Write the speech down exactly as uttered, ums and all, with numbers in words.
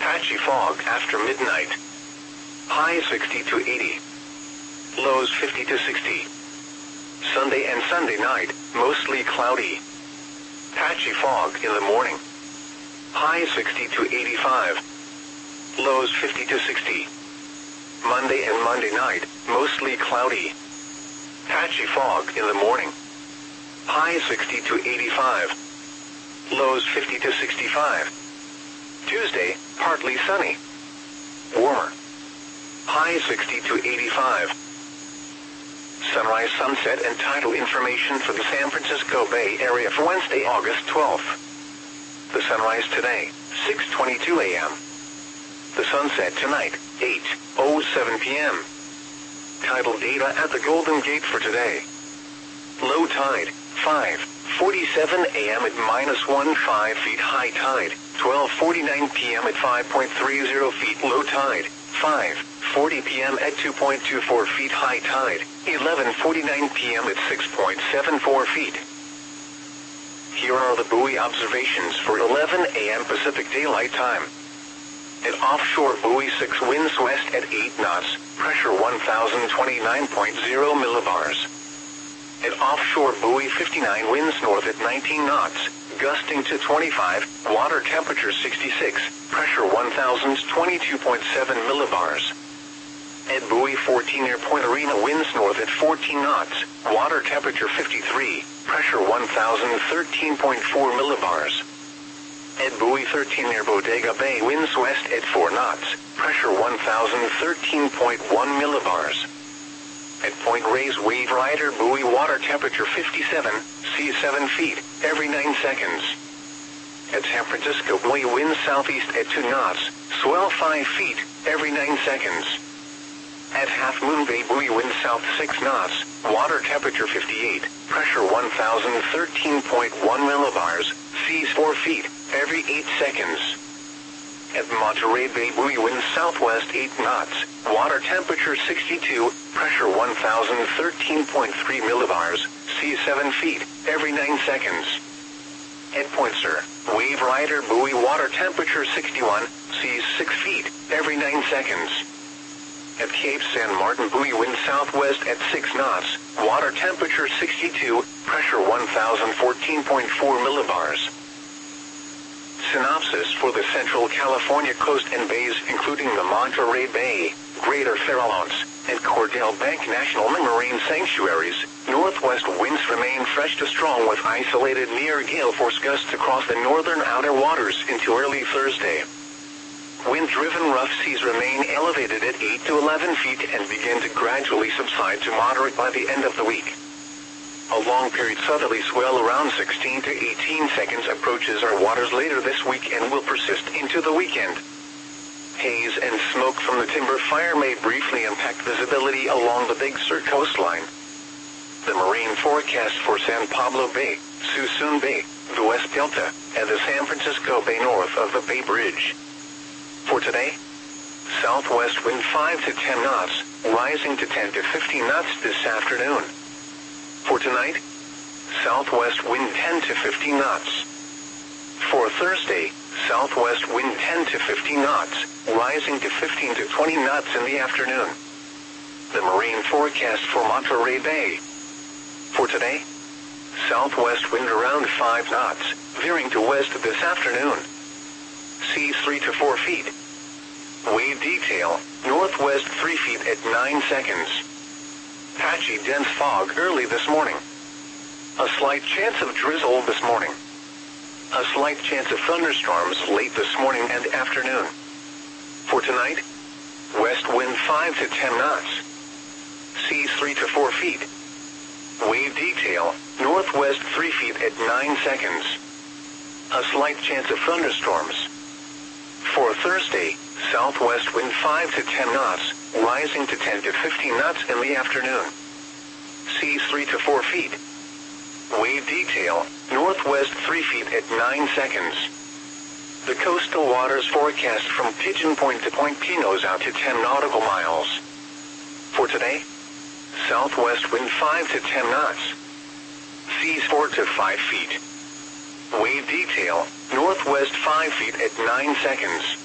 Patchy fog after midnight. Highs sixty to eighty. Lows fifty to sixty. Sunday and Sunday night, mostly cloudy. Patchy fog in the morning. Highs sixty to eighty-five. Lows fifty to sixty. Monday and Monday night, mostly cloudy. Patchy fog in the morning. Highs sixty to eighty-five. Lows fifty to sixty-five. Tuesday, partly sunny. Warmer. Highs sixty to eighty-five. Sunrise, sunset, and tidal information for the San Francisco Bay Area for Wednesday, August twelfth. The sunrise today, six twenty-two a m The sunset tonight, eight oh seven p m Tidal data at the Golden Gate for today. Low tide, five forty-seven a m at minus one point five feet. High tide, twelve forty-nine p m at five point three zero feet. Low tide, five forty p m at two point two four feet. High tide, eleven forty-nine p m at six point seven four feet. Here are the buoy observations for eleven a m Pacific Daylight Time. At offshore buoy six, winds west at eight knots, pressure one thousand twenty-nine point zero millibars. At offshore buoy fifty-nine, winds north at nineteen knots, gusting to twenty-five, water temperature sixty-six, pressure one thousand twenty-two point seven millibars. At buoy fourteen near Point Arena, winds north at fourteen knots, water temperature fifty-three, pressure one thousand thirteen point four millibars. At buoy thirteen near Bodega Bay, winds west at four knots, pressure one thousand thirteen point one millibars. At Point Reyes Wave Rider buoy, water temperature fifty-seven, sea seven feet, every nine seconds. At San Francisco buoy, winds southeast at two knots, swell five feet, every nine seconds. At Half Moon Bay buoy, wind south six knots, water temperature fifty-eight, pressure one thousand thirteen point one millibars, seas four feet, every eight seconds. At Monterey Bay buoy, wind southwest eight knots, water temperature sixty-two, pressure one thousand thirteen point three millibars, seas seven feet, every nine seconds. At Point Sur, Wave Rider buoy, water temperature sixty-one, seas six feet, every nine seconds. At Cape San Martin buoy, wind southwest at six knots, water temperature sixty-two, pressure one thousand fourteen point four millibars. Synopsis for the Central California coast and bays, including the Monterey Bay, Greater Farallones, and Cordell Bank National Marine Sanctuaries. Northwest winds remain fresh to strong with isolated near gale force gusts across the northern outer waters into early Thursday. Wind-driven rough seas remain elevated at eight to eleven feet and begin to gradually subside to moderate by the end of the week. A long-period southerly swell around sixteen to eighteen seconds approaches our waters later this week and will persist into the weekend. Haze and smoke from the timber fire may briefly impact visibility along the Big Sur coastline. The marine forecast for San Pablo Bay, Suisun Bay, the West Delta, and the San Francisco Bay north of the Bay Bridge. For today, southwest wind five to ten knots, rising to ten to fifteen knots this afternoon. For tonight, southwest wind ten to fifteen knots. For Thursday, southwest wind ten to fifteen knots, rising to fifteen to twenty knots in the afternoon. The marine forecast for Monterey Bay. For today, southwest wind around five knots, veering to west this afternoon. Seas three to four feet. Wave detail, northwest three feet at nine seconds. Patchy dense fog early this morning. A slight chance of drizzle this morning. A slight chance of thunderstorms late this morning and afternoon. For tonight, west wind five to ten knots. Seas three to four feet. Wave detail, northwest three feet at nine seconds. A slight chance of thunderstorms. For Thursday, southwest wind five to ten knots, rising to ten to fifteen knots in the afternoon. Seas three to four feet. Wave detail, northwest three feet at nine seconds. The coastal waters forecast from Pigeon Point to Point Pinos out to ten nautical miles. For today, southwest wind five to ten knots. Seas four to five feet. Wave detail, northwest five feet at nine seconds.